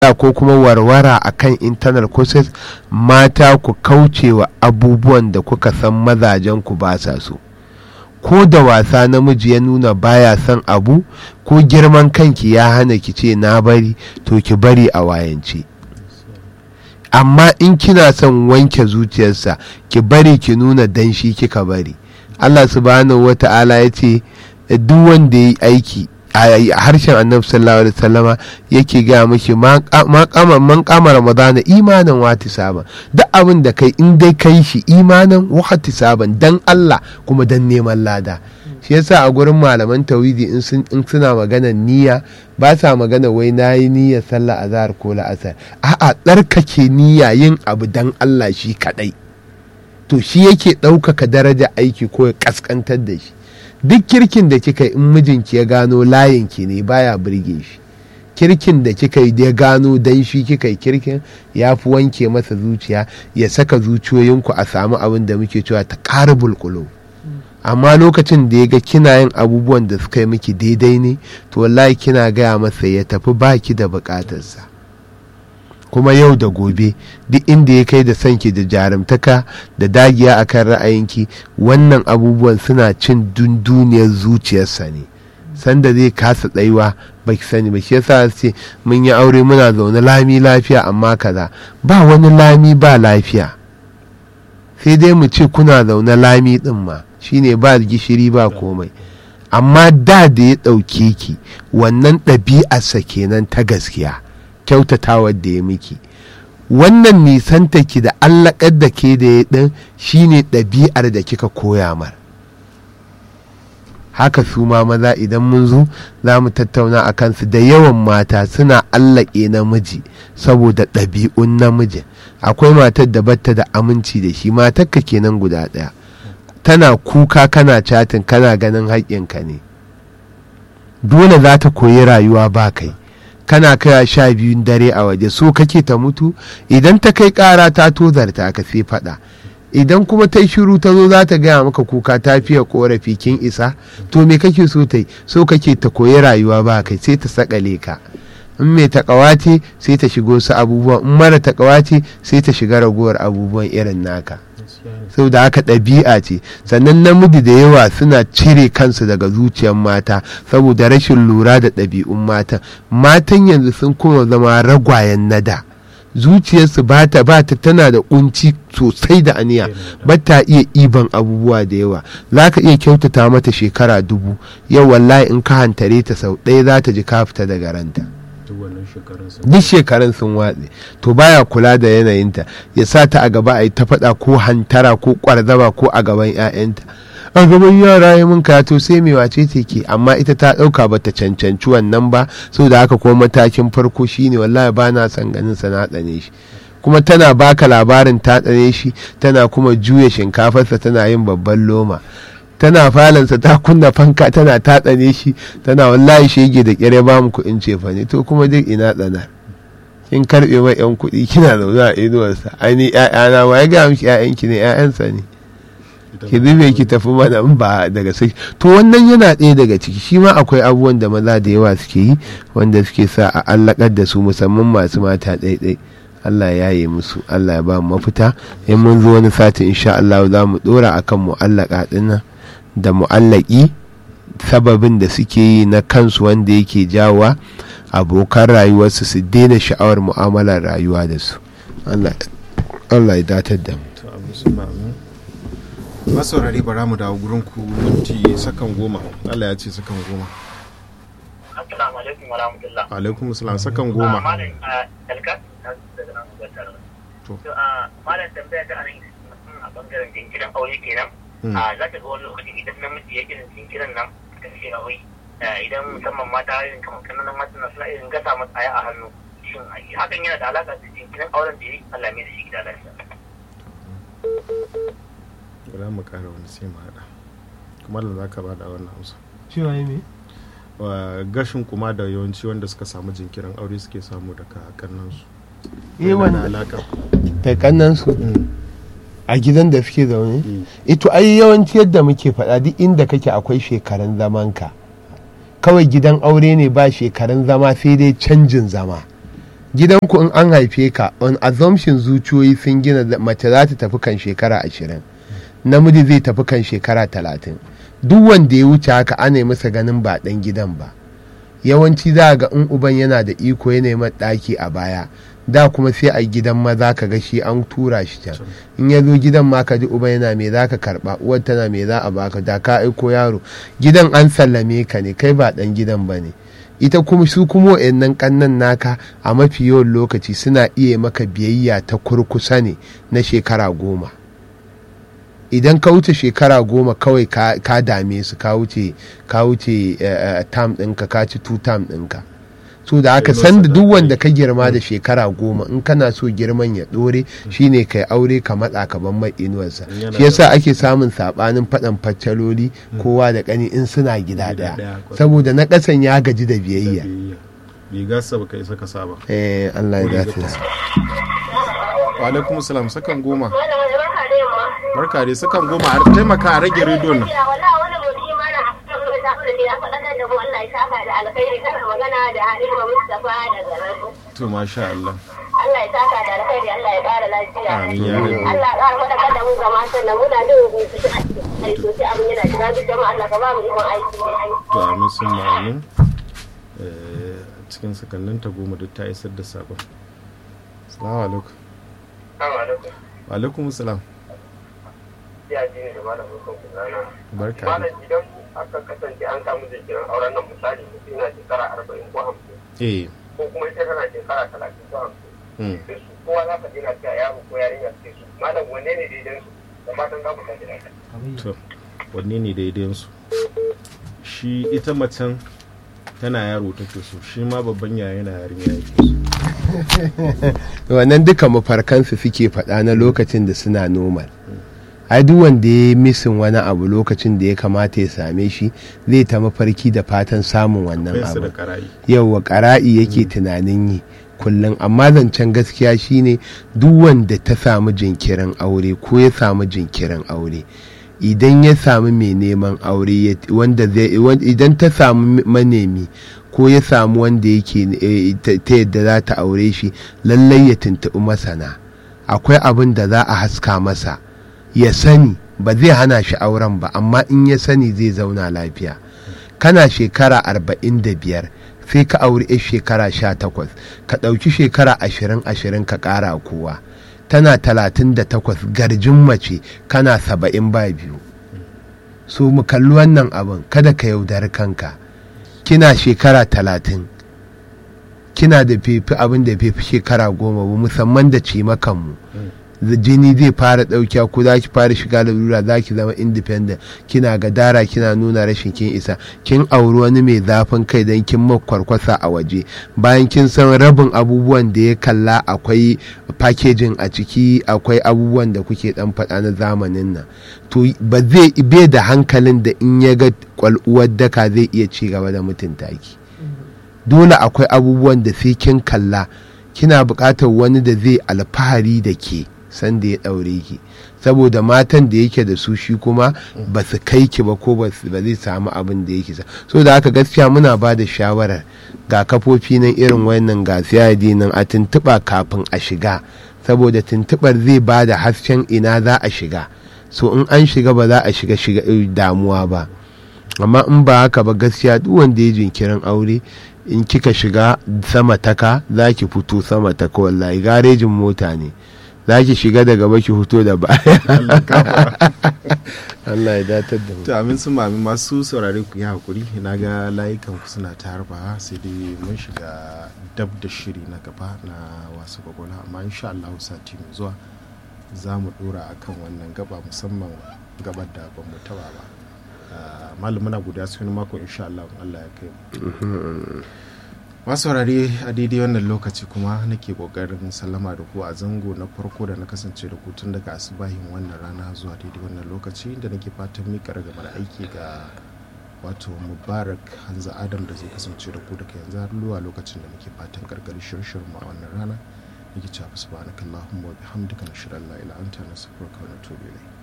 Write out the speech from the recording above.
ko kuma warwara akan internal courses, mata ku kaucewa abubuwan da kuka san mazajen ku ba sa so. Ko da wasa namiji ya nuna baya son abu, ko girman kanki ya hana ki ce na bari, to ki bari a wayance. Amma in kina son wanke zuciyarsa, ki bari ki nuna danshi kika bari. Allah subhanahu wata'ala ya ce duk wanda ya yi aiki a harshen annabi sallallahu alaihi wasallama yake ga miki man kama ramadana imanan wa tisaban, duk abin da kai in dai kai shi imanan wa tisaban dan Allah kuma dan neman lada. Shi yasa a gurin malaman tauhidi in suna magana niyya ba sa magana wai nayi niyyar sallah azhar ko la'asar, a'a tsarkake niyya yin abu dan Allah shi kadai, to shi yake ɗaukaka daraja aiki ko ya kaskantar da shi. Duk kirkin da kika yi in mijinki ya gano layinki ne baya burge shi, kirkin da kika yi ya gano dan shi kika yi kirkin, ya fi wanke masa zuciya, ya saka zuciyoyinku a samu abin da muke cewa ta ƙara bulkulo. Amma lokacin da ya ga kina yin abubuwan da suka yi miki daidai ne, to wallahi kina gaya masa ya tafi baki da bukatarsa. Kuma yau da gobe duk inda ya kai da sanki da jarumtaka da dagiya akan ra'ayinki, wannan abubuwan suna cin dunduniyar zuciyarsa ne. Sanda zai kasa tsayuwa baki sani ba. Shi yasa ce mun yi aure muna zaune lami lafiya, amma kaza ba wani lami ba lafiya, sai dai mu ce kuna zaune lami din ma shine ba gishiri ba komai. Amma da ya ɗauke ki, wannan ɗabi'arsa kenan ta gaskiya, kyautatawar da ya miki. Wannan nisanta ki da allakar da ke da ya ɗin shine ɗabi'ar da kika koya mar. Haka su ma maza idan mun zo za mu tattauna a kansu. Da yawan mata suna allake namiji saboda ɗabi'un namijin. Akwai matar da batta da aminci da shi, matarka kenan guda ɗaya, tana kuka kana catin kana ganin haƙƙinka ne, dole za ta koyi rayuwa ba kai. Kana kaya 12 dare a waje, so kake ta mutu. Idan ta kai ƙara ta tozarta ka sai faɗa. Idan kuma ta yi shiru ta zo za ta gaya maka kuka ta fiye korafi kin isa, to me kake so ta yi? So kake ta koyi rayuwa ba kai, sai ta sakale ka. In mai takawa ce sai ta shigo su abubuwan, in mara takawa ce sai ta shiga ragowar abubuwan irin naka. Sau da haka ɗabi'a ce. Sannan namiji da yawa suna cire kansu daga zuciyar mata saboda rashin lura da ɗabi'un matan. Matan yanzu sun kuma zama ragwayen nada, zuciyarsu ba ta tana da kunci sosai da aniya, ba ta iya iban abubuwa da yawa. Za ka iya kyautata mata shekara 1000, yau wallahi in ka hantare ta sau ɗaya za ta ji ka fita daga ranta. Duk shekarun sun watse. To baya kula da yanayinta, ya sa ta a gaba a yi ta faɗa ko hantara ko ƙwarzaba ko a gaban 'ya'yanta, a gaban yara ya mun to sai mai wace ke. Amma ita ta ɗauka ba ta cancanci wannan ba. Sau da haka kuma matakin farko shine wallahi ba na son ganin sa, na tsane shi. Kuma tana baka labarin ta tsane shi, tana kuma juya shinkafarsa tana yin babban loma, tana falansa ta kunna fanka tana tatsane shi, tana wallahi shege da kyare ba mu kuɗin cefa ne. To kuma duk ina tsana, kin karɓe mai 'yan kuɗi kina zaune a inuwarsa. Aini 'ya'yana ma ya gaya miki 'ya'yanki ne, 'ya'yansa ne, ki zube ki tafi mana in ba daga sai. To wannan yana ɗaya daga ciki. Shi ma akwai abubuwan da maza da yawa suke yi wanda suke sa a allakar da su, musamman masu mata ɗaiɗai. Allah ya yi musu, Allah ya ba mu mafita. In mun zo wani sati insha Allah za mu ɗora akan mu'allaka ɗinnan da mu'allaki, sababin da suke yi na kansu wanda yake jawowa abokan rayuwarsu su daina sha'awar mu'amalar rayuwa da su. Allah ya datar da mu. Masaurari bara mu dawo gurin ku minti sakan 10. Allah ya ce sakan 10. Assalamu alaikum wa rahmatullah. Alaikum assalam, sakan 10. Malam malam tambaya ta anan a bangaren jinkirin aure kenan. Za ka ga wani lokaci idan namiji ya irin jinkirin nan kan shi wai idan musamman mata irin kamar kananan mata suna irin gasa masa aya a hannu, shin hakan yana da alaka da jinkirin auren da ya yi Allah mai da shi gida lafiya. Bara mu kara wani sai mu haɗa kuma da za ka ba da wannan amsa. Cewa yi me? Gashin kuma da yawanci wanda suka samu jinkirin aure suke samu daga kannansu. Wannan alaka da kannansu a gidan da suke zaune. Ito ai yawanci yadda muke faɗa, duk inda kake akwai shekarun zamanka. Kawai gidan aure ne ba shekarun zama, sai dai canjin zama. gidanku in an haife ka on assumption zuciyoyi sun gina mace za ta tafi kan shekara 20, namiji zai tafi kan shekara 30. duk wanda ya wuce haka ana yi masa ganin ba dan gidan ba. Yawanci za ga in uban yana da iko ya nemi ɗaki a baya, da kuma sai a gidan maza ka ga shi an tura shi can, in ya zo gidan ma ka ji uban yana me za ka karba, uwar tana me za a baka, da ka aiko yaro gidan an sallame ka ne, kai ba dan gidan ba ne. Ita kuma su kuma wayannan kannan naka a mafi yawan lokaci suna iya maka biyayya ta kurkusa ne na shekara 10. idan ka wuce shekara 10 kawai ka dame su, ka wuce tam ɗinka, ka ci 2 tam ɗinka. so da aka san da duk wanda ka girma da shekara 10 in kana so girman ya ɗore shine kai aure ka matsa ka ban mai inuwarsa. Shi yasa ake samun sabanin faɗan faccaloli kowa da ƙani in suna gida ɗaya, saboda na ƙasan ya gaji da biyayya. Rigarsa baka isa ka saba. Allah ya dace. Wa alaikum salam, sakan 10. Barka dai, sakan 10 a taimaka a rage rediyon nan. To masha Allah. Allah ya saka da alkhairi, Allah ya ƙara lafiya. Amin ya rabbi. Allah ya ƙara faɗakar da mu ga matan nan, muna jin ai sosai abin yana shiga duk jama'a, Allah ka ba mu ikon aiki. To amin sun amin. Cikin sakannin ta 10 duk ta isar da sabon. Assalamu alaikum. Wa alaikum salam. Ya ji ne da malamin kan kuzana. Barka. Malam idan aka kasance an samu jinkirin auren nan, misali mutum yana shekara 40 ko 50. Ko kuma ita tana shekara 30 ko 50. Sai su kowa za ka je na cewa yaro ko yarinya sai su. Malam wanne ne daidai su? Da fatan za mu tafi da kai. To wanne ne daidai su? Shi ita macen tana yaro take so, shi ma babban yaya yana yarinya yake so. Wannan duka mafarkansu suke faɗa na lokacin da suna normal. Ai duk wanda ya misin wani abu lokacin da ya kamata ya same shi zai ta mafarki da fatan samun wannan abu. Yauwa ƙara'i yake tunanin yi kullum, amma zancen gaskiya shine duk wanda ta samu jinkirin aure ko ya samu jinkirin aure, idan ya samu mai neman aure idan ta samu manemi ko ya samu wanda yake ta yadda za ta aure shi, lallai ya tuntuɓi masana. Akwai abin da za a haska masa ya sani, ba zai hana shi auren ba, amma in ya sani zai zauna lafiya. Kana shekara 45 sai ka auri yar shekara 18, ka ɗauki shekara 20 ka ƙara kowa, tana 38 garjin mace, kana 72. So mu kalli wannan abin, kada ka yaudari kanka. Kina shekara 30 kina da fefi abin da fefi shekara 10 ba, musamman da cimakanmu. Jini zai fara ɗaukiya ko za ki fara shiga lalura, za ki zama independent, kina gadara, kina nuna rashin kin isa, kin auri wani mai zafin kai don kin makwarkwasa a waje, bayan kin san rabin abubuwan da ya kalla akwai packaging a ciki, akwai abubuwan da kuke dan faɗa na zamanin nan. To ba zai bai da hankalin da in ya ga kwal'uwar daka zai iya ci gaba da mutunta ki. Dole akwai abubuwan da sai kin kalla, kina buƙatar wani da zai alfahari da ke sanda ya ɗaure ki, saboda matan da yake da su shi kuma ba su kai ki ba, ko ba zai samu abin da yake sa. So da haka gaskiya muna ba da shawarar ga kafofi nan irin wannan, ga siyadi nan, a tuntuɓa kafin a shiga, saboda tuntuɓar zai ba da hasken ina za a shiga. So in an shiga ba za a shiga damuwa ba, amma in ba haka ba gaskiya duk wanda ya jinkirin aure, in kika shiga sama taka za ki fito sama taka, wallahi garejin mota ne, za ki shiga daga baki fito da baya. Allah ya datar da mu. To amin sun mami, masu saurare ku yi hakuri, na ga layukan ku suna ta harba, sai dai mun shiga dab da shiri na gaba na wasu gwagwala, amma insha Allah sati mai zuwa za mu dora akan wannan gaba, musamman gabar da ban mu taba ba. Malam muna guda sai wani mako insha Allah ya kai mu. Masu saurare, a daidai wannan lokaci kuma nake kokarin sallama da ku a zango na farko da na kasance da ku tun daga asubahin wannan rana zuwa daidai wannan lokaci, da nake fatan mika ragamar aiki ga wato Mubarak Hanza Adam da zai kasance da ku daga yanzu har zuwa lokacin da muke fatan karkari shirin mu a wannan rana. Nake cewa subhanakallahumma wa bihamdika nashhadu an la ilaha illa anta nastaghfiruka wa natubu ilayk.